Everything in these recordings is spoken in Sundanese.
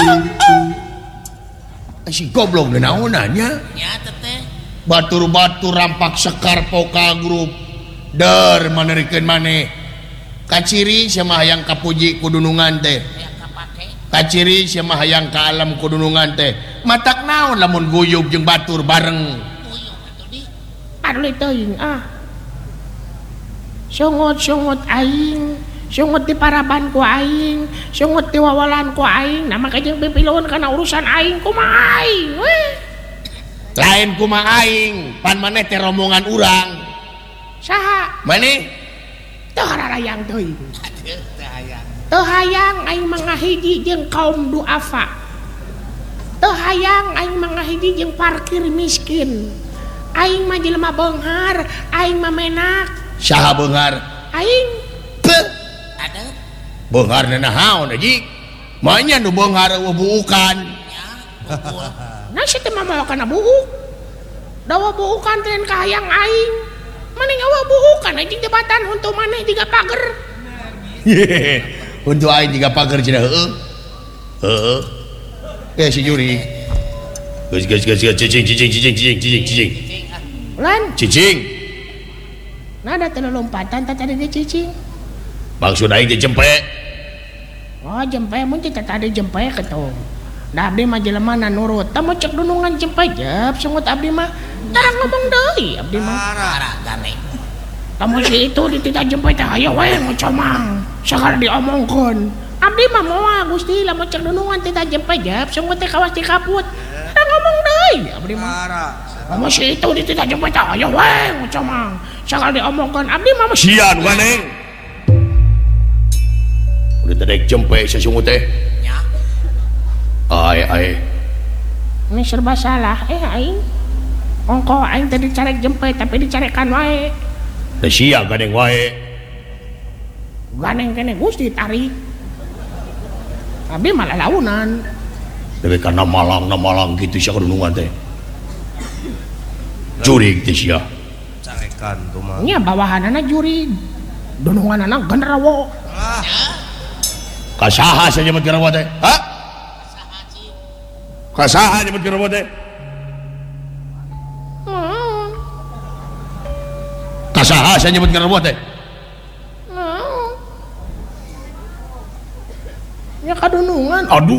si goblok naonanya batur-batur rampak sekar poka grup der manerikeun maneh kaciri sia mah hayang kapuji kudunungan teh kaciri sia mah hayang ka alam kudunungan teh matak naon lamun guyub jeung batur bareng aduh teuing sungut aing sungut di paraban ku aing sungut di wawalan ku aing nama kajeng pipiluan karena urusan aing kumaha aing lain kumaha aing pan maneh teh rombongan urang saha maneh teu hararayang teuing teu hayang aing mangahiji jeung kaum duafa teu hayang aing mangahiji jeung parkir miskin aing mah jelema beunghar aing mah menak saha beunghar aing ada beunghar nahaon aji manya nu beunghar buukan nah situ mah bawa kana buuk dawa buukan teh kahayang aing mending awa buukan anjing jebatan untuk maneh jiga pager untuk aing jiga pager cenah heueuh si juri geus cicing lan cicing nada teu lompatan tadi ge cicing maksud aing teh jempe oh jempe mun teh tadi jempe ketung da abdi mah jelema na nurut tah mau cek dunungan jempe jep sungut abdi mah tara ngomong deui abdi mah gane tamu si itu ditita jempe teh aya we ngocomang sakal diomongkeun abdi mah moal Gusti lamun cek dunungan teh jempe jep sungut teh kawas dikaput tara ngomong deui abdi mah tamu si itu ditita jempe teh aya we ngocomang sakal diomongkeun abdi mah sian waneng udah tadek jempe sasungut teh nya ai ini serba salah aing ongko aing tadi carek jempe tapi dicarekan wae da sia gadeng wae ganeng kene Gusti tarik abi malah launan tapi karena malang gitu sia kedunungan teh jurig teh sia carekan tuh mah nya bawahanana jurig dununganana genderuwo kasaha saja nyebut genderuwo teh kasaha nyebut genderuwo teh kasaha saja nyebut genderuwo teh nya kadunungan aduh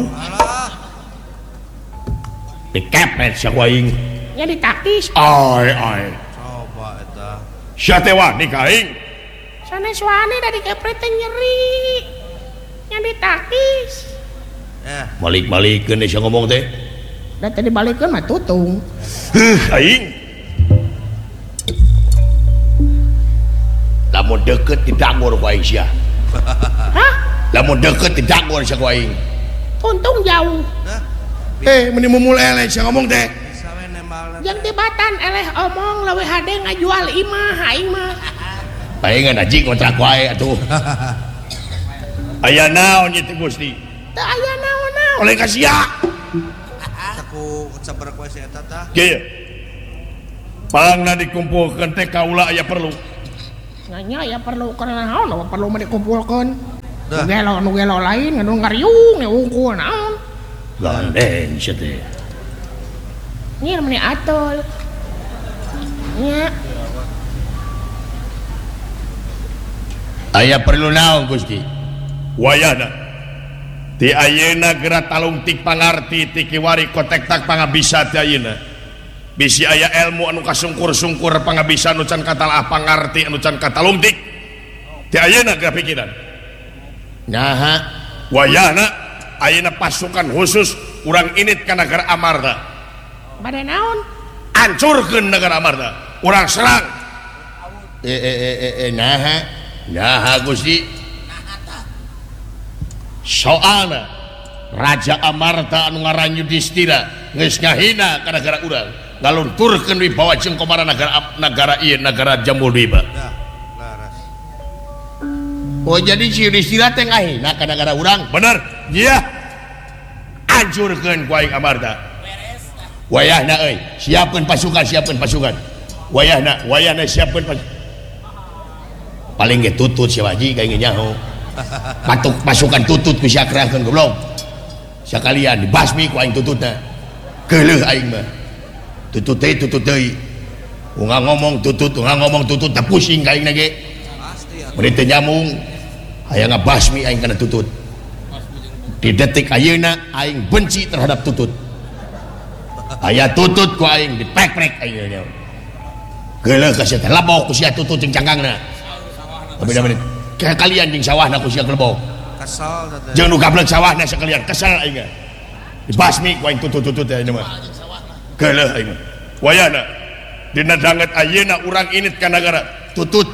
dikepet sia ku aing nya ditakis ai coba eta sia teh wani ka aing sanes wani da dikepret teh nyeri nya ditakis balik-balikeun sia ngomong teh da tadi balikeun mah tutung aing lamun deket didangor ku aing sia hah lamun deket didangor sia ku aing untung jauh meni mumul eleh sia ngomong teh bisa we nembal yang tibatan eleh omong lawe hade ngajual imah aing mah aing ngaji kontrak wae atuh aya naon ieu teh Gusti teu aya naon-naon oleh ka sia aku sabar we si eta tah kieu pangna dikumpulkeun teh kaula aya perlu nya ya perlu karena naon perlu mah dikumpulkeun Dah. nu gelo lain nganu ngariung ngungkul naon gandeng sia teh nya meni atol nya aya perlu naon Gusti wayana ti ayeuna geura talungtik pangarti ti kiwari kotek tak pangabisa ti ayeuna bisi aya ilmu anu kasungkur-sungkur pangabisa anu can katalah pangarti anu can katalungtik ti ayeuna geura pikiran nyaha wayana ayeuna pasukan khusus urang init ka nagara Amarta bade naon hancurkeun nagara Amarta urang serang naha Gusti soalna Raja Amarta anu ngaran Yudhistira geus ngahina ka nagara urang ngalunturkeun wibawa jeung komara nagara ieu nagara Jambudwipa dah laras oh jadi si Yudhistira teh ngahina ka nagara urang bener iya hancurkeun ku aing Amarta wayahna euy siapkeun pasukan wayahna siapkeun paling ge tutut si waji kayak nyaho patuk pasukan tutut ku siakrakeun goblok sekalian dibasmi ku aing tututna geuleuh aing mah tutut deui unga ngomong tutut tak pusing ka aing ge bari teu nyamung aya ngabasmi aing kana tutut di detik ayeuna aing benci terhadap tutut aya tutut ku aing dipek-pek aing geuleuh ka sia teh labok ku sia tutut jeung cangkangna beda-beda kalian jeung sawahna ku sia gelebok Kesal jeung nu gablek sawahna sekalian kesel aing dibasmi ku aing tutut-tutut teh mah geuleuh aing wayana dina danget ayeuna urang init ka nagara tutut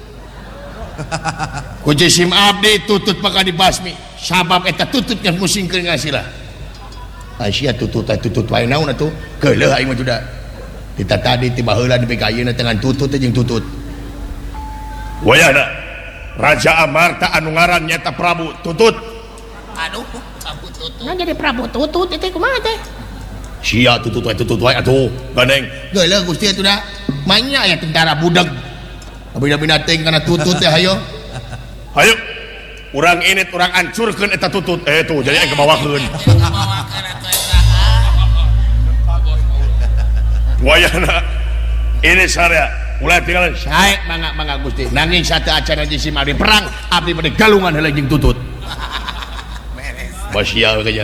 ku jisim abdi tutut maka dibasmi sabab eta tutut yang musingkeun ngasilah sia tutut wae naon atuh geuleuh aing mah juda kita tadi tiba heula di ayeuna dengan tutut jeung tutut wayana Raja Amarta anu ngaran nyata Prabu Tutut. Aduh, Prabu Tutut. Nah jadi Prabu Tutut itu kumaha teh? Sia tutut wae atuh. Gandeng. Geuleuh Gusti atuh da. Mainnya aya tentara budak. Abina-bina teh kana tutut teh hayo. Hayo. Urang init urang ancurkeun eta tutut. Tuh jadi aing kebawakeun. Wayana ini saya ulah tinggal sae mangga Gusti nanging satu acara jisim abdi perang abdi bade galungan heula jeung tutut basial kaja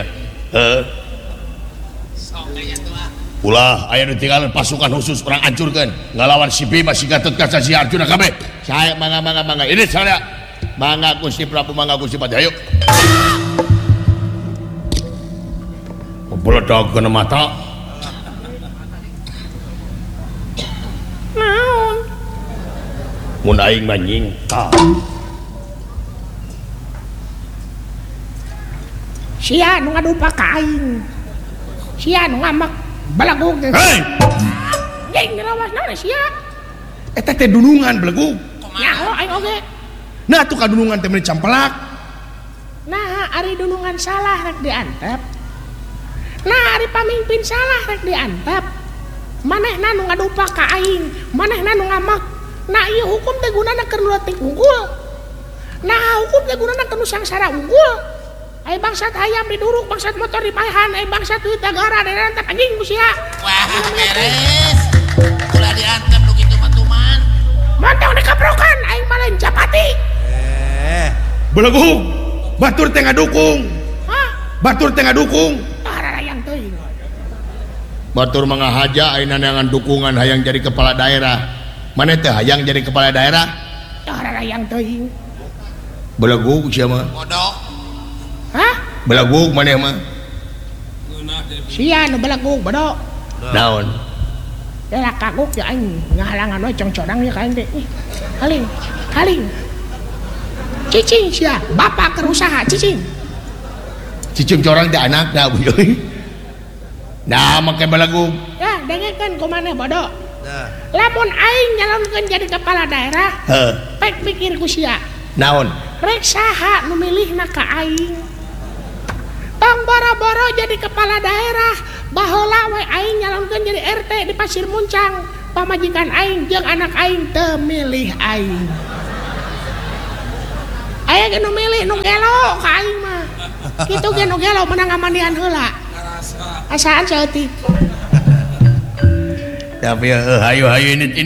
ulah aya nu tinggal pasukan khusus perang hancurkeun ngalawan si Bima si Gatot Kaca si Arjuna kabeh sae mangga ini saya mangga Gusti Prabu mangga Gusti Pati ayo meledak kena mata mun aing manjing sia nu ngadupa ka aing sia nu ngamak balagug hei jeung rawas naon sia eta teh dunungan belegug nyaho aing oge nah atuh kadunungan teh meni campelak nah ari dunungan salah rek diantep nah ari pamimpin salah rek diantep manehna nu ngadupa ka aing manehna nu ngamak nah iya hukum teh gunana keur leutik unggul nah hukum teh gunana keur sangsara unggul ai bangsat hayam diduruk bangsat motor dipaehan ai bangsat duit negara daerah teh anjing ku sia wah beres ulah diantep nu kitu mah tuman montong dikaprokan aing mah lain japati belegug batur teh ngadukung hah batur teh ngadukung tarayang teuing batur mangahaja ayeuna neangan dukungan hayang jadi kepala daerah mana teh hayang jadi kepala daerah tarayang teuing belegug sia mah bodoh hah belegug maneh mah sia nu belegug bodoh naon ya kaguk ya aing ngahalangan we congcorang ya ka aing teh kaling cicing sia bapak kerusaha cicing corang teh anakna euy nah make belegug ya dengekeun ku maneh bodoh lamun aing nyalonkeun jadi kepala daerah pek mikir ku sia naon rek saha nu milihna ka aing tong boro-boro jadi kepala daerah baheula we aing nyalonkeun jadi RT di Pasir Muncang pamajikan aing jeung anak aing teu milih aing aya ge nu milih nu gelo ka aing mah kitu ge nu gelo menang ngamandian heula asaan saeutik tapi hayu ini